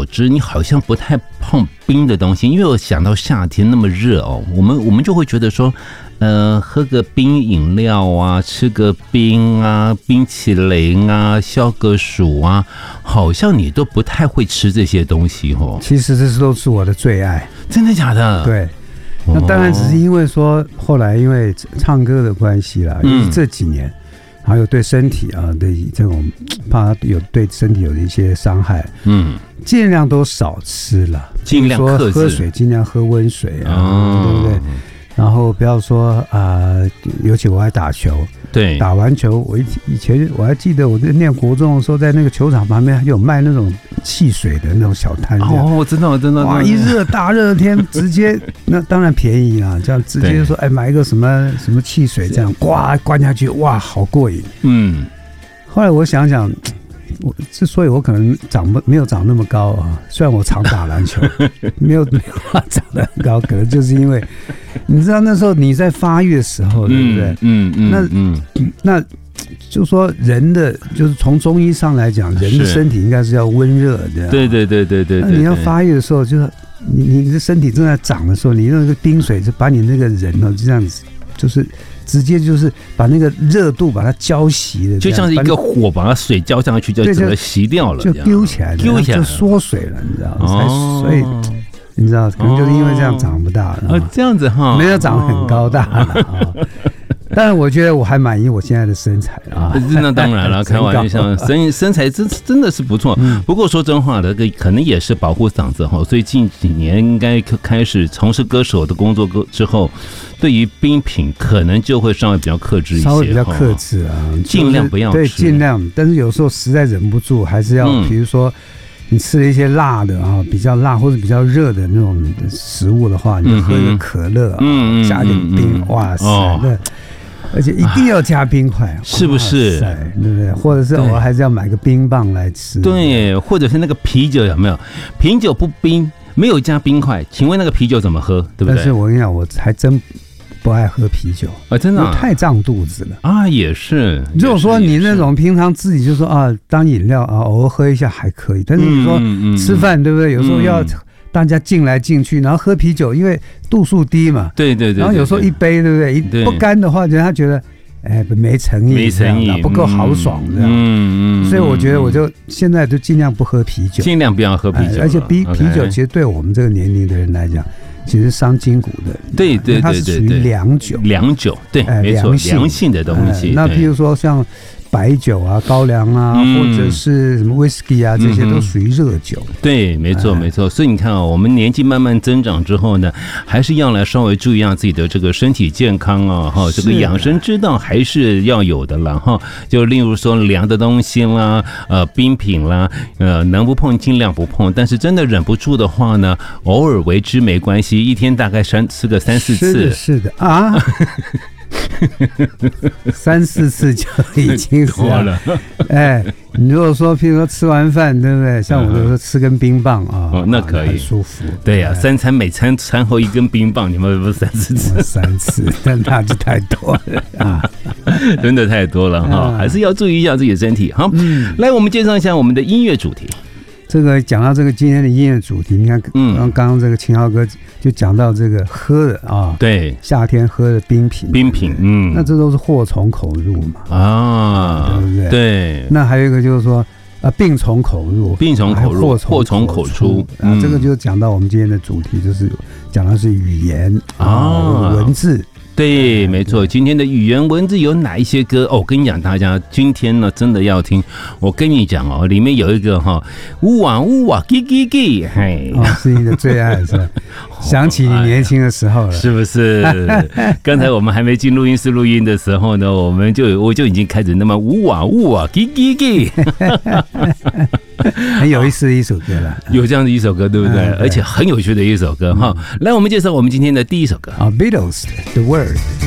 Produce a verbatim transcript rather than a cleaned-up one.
所知，你好像不太碰冰的东西，因为我想到夏天那么热哦，我们我们就会觉得说，呃，喝个冰饮料啊，吃个冰啊，冰淇淋啊，消个暑啊，好像你都不太会吃这些东西哦。 其实这都是我的最爱， 真的假的？ 对。那当然只是因为说后来因为唱歌的关系啦，嗯，这几年还有对身体啊的这种怕有对身体有一些伤害，嗯，尽量都少吃了， 尽量克制， 喝水尽量喝温水啊，哦，对不对？然后不要说啊，呃，尤其我还打球， 对， 打完球，我以前我还记得我在念国中的时候，在那个球场旁边还有卖那种汽水的那种小摊。 哦，我知道，我知道。 哇，一热大热天，直接那当然便宜啊，这样直接说，哎，买一个什么什么汽水，这样呱灌下去，哇，好过瘾。嗯。后来我想想，我之所以我可能长不没有长那么高啊，虽然我常打篮球，没有没有长得很高，可能就是因为你知道那时候你在发育的时候，对不对？嗯嗯，那嗯那就说人的就是从中医上来讲，人的身体应该是要温热的， 对对对对对。 那你要发育的时候，就是你你的身体正在长的时候，你用那个冰水就把你那个人哦就这样子，就是直接就是把那个热度把它浇熄的， 就像是一个火把它水浇上去，就整个熄掉了， 就丢起来， 丢起来就缩水了，你知道吗？哦，所以你知道，可能就是因为这样长不大了， 哦，这样子哈， 没有长很高大了。但是我觉得我还满意我现在的身材啊， 那当然了，开玩笑，身身材真真的是不错。不过说真话的，这个可能也是保护嗓子哈，所以近几年应该开始从事歌手的工作之后，对于冰品可能就会稍微比较克制一些， 稍微比较克制啊， 尽量不要吃， 对，尽量。但是有时候实在忍不住，还是要，嗯，比如说你吃了一些辣的啊，比较辣或者比较热的那种食物的话，你就喝一个可乐啊，嗯，加点冰，嗯，哇塞，哦，那。而且一定要加冰块， 是不是？ 对不对？或者是偶尔还是要买个冰棒来吃。 对，或者是那个啤酒有没有？啤酒不冰，没有加冰块，请问那个啤酒怎么喝？对不对？ 但是我跟你讲，我还真不爱喝啤酒啊，真的，啊， 太胀肚子了啊，也是。 如果说你那种平常自己就说啊，当饮料啊，偶尔喝一下还可以，但是你说吃饭，对不对？有时候要大家进来进去，然后喝啤酒，因为度数低嘛， 对对对， 然后有时候一杯，对不对？一不干的话，人家觉得哎没诚意， 没诚意， 不够豪爽，这样。嗯嗯。所以我觉得我就现在就尽量不喝啤酒， 尽量不要喝啤酒， 而且啤啤酒其实对我们这个年龄的人来讲，其实伤筋骨的。 对对对对对， 它是属于凉酒， 凉酒，对，没错，凉性的东西。 那譬如说像白酒啊、高粱啊，嗯，或者是什么 whisky 啊，这些都属于热酒。嗯， 对，没错，没错。所以你看啊，我们年纪慢慢增长之后呢，还是要来稍微注意一下自己的这个身体健康啊，哈，这个养生之道还是要有的啦，哈。就例如说凉的东西啦，呃，冰品啦，呃，能不碰尽量不碰。但是真的忍不住的话呢，偶尔为之没关系，一天大概三吃个三四次。 是的，是的啊。三四次就已经多了。哎，你如果说，譬如说吃完饭，对不对？像我就说吃根冰棒啊， 哦，那可以， 很舒服。 对呀，三餐每餐餐后一根冰棒，你们不是三四次？ 三次，但那就太多了啊， 真的太多了哈，还是要注意一下自己的身体。好，来，我们介绍一下我们的音乐主题。 这个讲到这个今天的音乐主题，你看，嗯，刚刚这个秦昊哥就讲到这个喝的啊， 对， 夏天喝的冰品， 冰品，嗯， 那这都是祸从口入嘛， 啊，对不对？对。 那还有一个就是说，啊，病从口入， 病从口入，祸从口出， 啊，这个就讲到我们今天的主题，就是讲的是语言啊，文字。 对，没错。今天的语言文字有哪一些歌？哦，我跟你讲，大家今天呢真的要听。我跟你讲哦，里面有一个哈，呜哇呜哇，叽叽叽，嘿， 哦，是你的最爱是吧？想起你年轻的时候了， 是不是？刚才我们还没进录音室录音的时候呢，我们就我就已经开始那么呜哇呜哇，叽叽叽。 很有意思的一首歌了， 有这样的一首歌，对不对？而且很有趣的一首歌哈。来，我们介绍我们今天的第一首歌啊， Beatles 的 The Word。